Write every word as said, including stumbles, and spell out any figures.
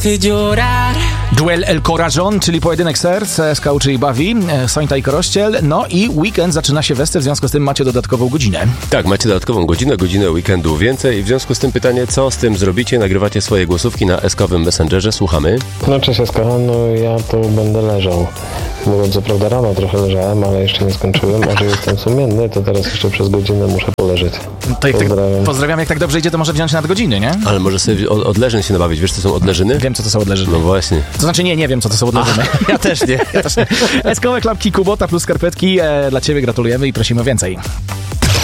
hiciste llorar. Duel El Corazón, czyli pojedynek serc, S K U, czyli bawi, Sońta i Korościel. No i weekend zaczyna się westy, w związku z tym macie dodatkową godzinę. Tak, macie dodatkową godzinę, godzinę weekendu więcej. W związku z tym pytanie, co z tym zrobicie? Nagrywacie swoje głosówki na S K owym Messengerze. Słuchamy. No cześć S K, no ja tu będę leżał. Bo co prawda rano trochę leżałem, ale jeszcze nie skończyłem, a że jestem sumienny, to teraz jeszcze przez godzinę muszę poleżeć. To jak Pozdrawiam. Tak, pozdrawiam, jak tak dobrze idzie, to może wziąć nadgodziny, nie? Ale może sobie od, od leżyn się nabawić. Wiesz, co są odleżyny? Wiem, co to są odleżyny. No właśnie. To znaczy nie, nie wiem, co to są odleżyny. Ja też nie. Ja też nie. S K owe klapki, Kubota plus skarpetki e, dla Ciebie gratulujemy i prosimy o więcej.